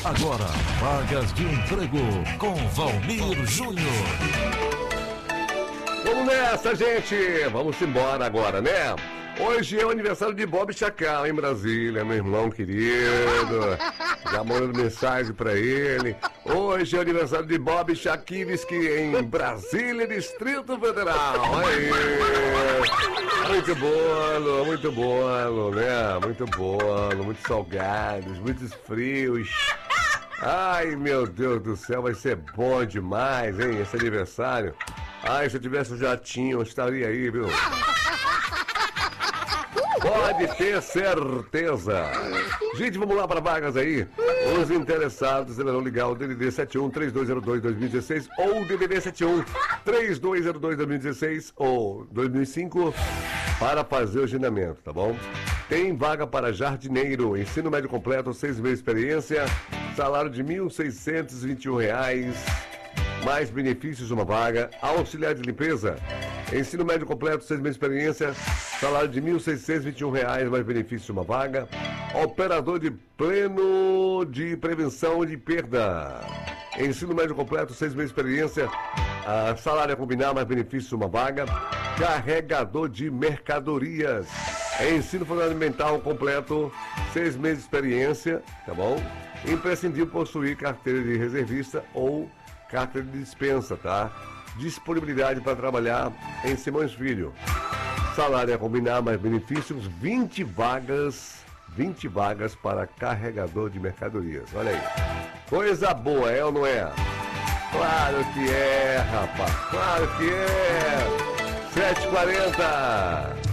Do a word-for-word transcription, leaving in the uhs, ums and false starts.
Agora, vagas de emprego com Valmir Júnior. Vamos nessa, gente! Vamos embora agora, né? Hoje é o aniversário de Bob Chacal em Brasília, meu irmão querido. Já mandando mensagem pra ele. Hoje é o aniversário de Bob Chakivski em Brasília, Distrito Federal. Aí. Muito bolo, muito bolo, né? Muito bolo, muitos salgados, muitos frios. Ai, meu Deus do céu, vai ser bom demais, hein, esse aniversário. Ai, se eu tivesse um jatinho, eu estaria aí, viu? Pode ter certeza. Gente, vamos lá para vagas aí. Os interessados deverão ligar o D D D sete um três dois zero dois dois mil e dezesseis ou o D D D sete um três dois zero dois dois mil e dezesseis ou dois mil e cinco para fazer o agendamento, tá bom? Tem vaga para jardineiro, ensino médio completo, seis meses de experiência, salário de mil seiscentos e vinte e um reais, mais benefícios de uma vaga. Auxiliar de limpeza, ensino médio completo, seis meses de experiência, salário de mil seiscentos e vinte e um reais, mais benefícios de uma vaga. Operador de pleno de prevenção de perda, ensino médio completo, seis meses de experiência, a salário a combinar, mais benefícios de uma vaga. Carregador de mercadorias, ensino fundamental completo, seis meses de experiência, tá bom? Imprescindível possuir carteira de reservista ou carta de dispensa, tá? Disponibilidade para trabalhar em Simões Filho. Salário a combinar, mais benefícios, vinte vagas, vinte vagas para carregador de mercadorias. Olha aí. Coisa boa, é ou não é? Claro que é, rapaz. Claro que é. sete e quarenta.